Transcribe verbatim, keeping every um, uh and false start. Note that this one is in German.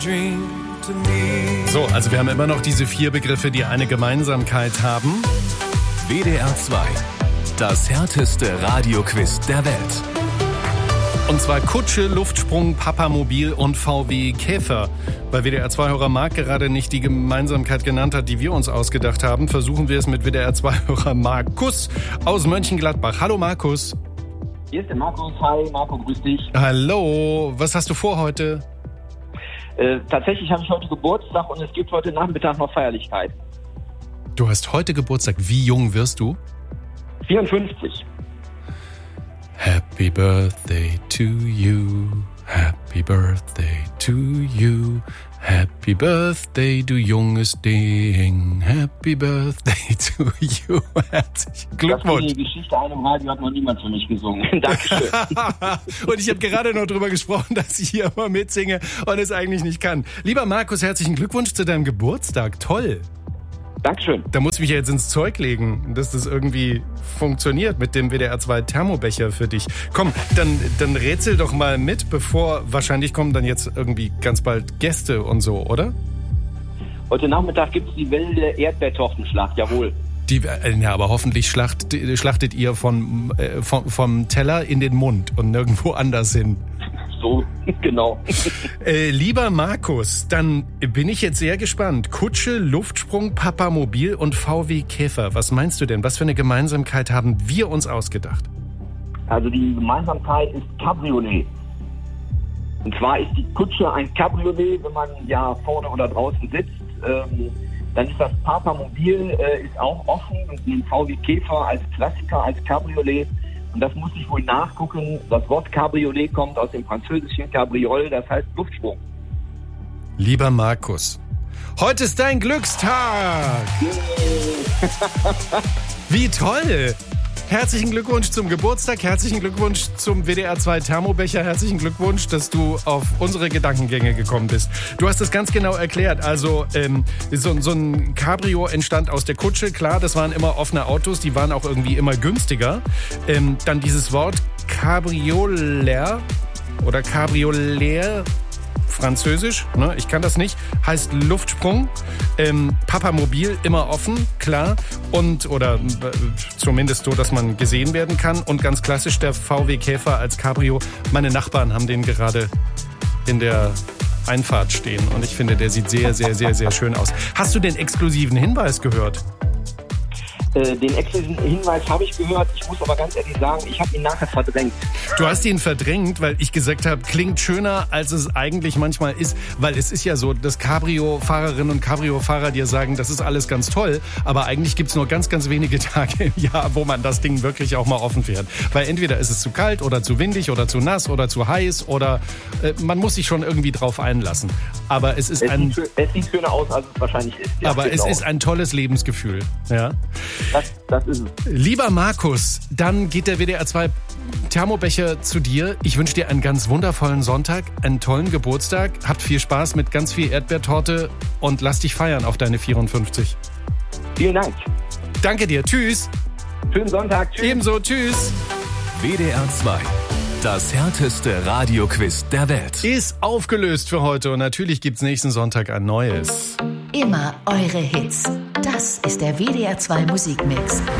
So, also wir haben immer noch diese vier Begriffe, die eine Gemeinsamkeit haben. W D R zwei, das härteste Radioquiz der Welt. Und zwar Kutsche, Luftsprung, Papamobil und V W Käfer. Weil W D R zwei-Hörer Marc gerade nicht die Gemeinsamkeit genannt hat, die wir uns ausgedacht haben, versuchen wir es mit W D R zwei-Hörer Markus aus Mönchengladbach. Hallo Markus. Hier ist der Markus. Hi Marco, grüß dich. Hallo, was hast du vor heute? Äh, tatsächlich habe ich heute Geburtstag und es gibt heute Nachmittag noch Feierlichkeit. Du hast heute Geburtstag. Wie jung wirst du? vierundfünfzig. Happy Birthday to you, Happy Birthday to you, Happy Birthday, du junges Ding, Happy Birthday to you. Herzlichen Glückwunsch. Das ist die Geschichte einem Radio, hat noch niemand für mich gesungen. Dankeschön. Und ich habe gerade noch drüber gesprochen, dass ich hier immer mitsinge und es eigentlich nicht kann. Lieber Markus, herzlichen Glückwunsch zu deinem Geburtstag. Toll. Dankeschön. Da muss ich mich ja jetzt ins Zeug legen, dass das irgendwie funktioniert mit dem W D R zwei Thermobecher für dich. Komm, dann, dann rätsel doch mal mit, bevor wahrscheinlich kommen dann jetzt irgendwie ganz bald Gäste und so, oder? Heute Nachmittag gibt's die wilde Erdbeertortenschlacht, jawohl. Die, äh, ja, aber hoffentlich schlacht, schlachtet ihr von, äh, vom, vom Teller in den Mund und nirgendwo anders hin. So, genau. Äh, lieber Markus, dann bin ich jetzt sehr gespannt. Kutsche, Luftsprung, Papamobil und V W Käfer. Was meinst du denn? Was für eine Gemeinsamkeit haben wir uns ausgedacht? Also die Gemeinsamkeit ist Cabriolet. Und zwar ist die Kutsche ein Cabriolet, wenn man ja vorne oder draußen sitzt. Ähm, dann ist das Papamobil äh, ist auch offen und ein V W Käfer als Klassiker, als Cabriolet. Und das muss ich wohl nachgucken. Das Wort Cabriolet kommt aus dem französischen Cabriole, das heißt Luftsprung. Lieber Markus, heute ist dein Glückstag. Wie toll. Herzlichen Glückwunsch zum Geburtstag, herzlichen Glückwunsch zum W D R zwei Thermobecher, herzlichen Glückwunsch, dass du auf unsere Gedankengänge gekommen bist. Du hast es ganz genau erklärt, also ähm, so, so ein Cabrio entstand aus der Kutsche, klar, das waren immer offene Autos, die waren auch irgendwie immer günstiger. Ähm, dann dieses Wort Cabriolet oder Cabriolet, französisch, ne, ich kann das nicht, heißt Luftsprung, ähm, Papamobil, immer offen, klar, und oder äh, zumindest so, dass man gesehen werden kann und ganz klassisch der V W Käfer als Cabrio. Meine Nachbarn haben den gerade in der Einfahrt stehen und ich finde, der sieht sehr, sehr, sehr, sehr schön aus. Hast du den exklusiven Hinweis gehört? Äh, den exklusiven Hinweis habe ich gehört. Ich muss aber ganz ehrlich sagen, ich habe ihn nachher verdrängt. Du hast ihn verdrängt, weil ich gesagt habe, klingt schöner, als es eigentlich manchmal ist. Weil es ist ja so, dass Cabrio-Fahrerinnen und Cabrio-Fahrer dir sagen, das ist alles ganz toll. Aber eigentlich gibt's nur ganz, ganz wenige Tage im Jahr, wo man das Ding wirklich auch mal offen fährt. Weil entweder ist es zu kalt oder zu windig oder zu nass oder zu heiß oder äh, man muss sich schon irgendwie drauf einlassen. Aber es ist es ein... Sieht, es sieht schöner aus, als es wahrscheinlich ist. Ja, aber es auch. ist ein tolles Lebensgefühl. Ja. Das, das ist es. Lieber Markus, dann geht der W D R zwei Thermobecher zu dir. Ich wünsche dir einen ganz wundervollen Sonntag, einen tollen Geburtstag. Habt viel Spaß mit ganz viel Erdbeertorte und lass dich feiern auf deine vierundfünfzig. Vielen Dank. Danke dir. Tschüss. Schönen Sonntag. Tschüss. Ebenso. Tschüss. W D R zwei, das härteste Radioquiz der Welt. Ist aufgelöst für heute und natürlich gibt's nächsten Sonntag ein neues. Immer eure Hits. Das ist der W D R zwei Musikmix.